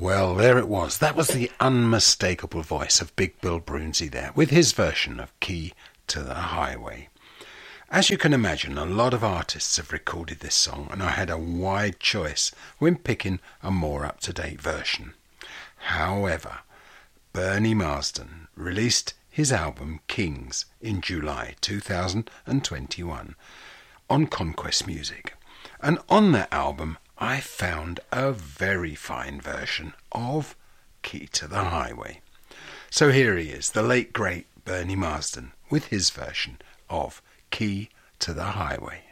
Well, there it was. That was the unmistakable voice of Big Bill Broonzy there, with his version of Key to the Highway. As you can imagine, a lot of artists have recorded this song, and I had a wide choice when picking a more up-to-date version. However, Bernie Marsden released his album Kings in July 2021 on Conquest Music, and on that album I found a very fine version of Key to the Highway. So here he is, the late great Bernie Marsden, with his version of Key to the Highway.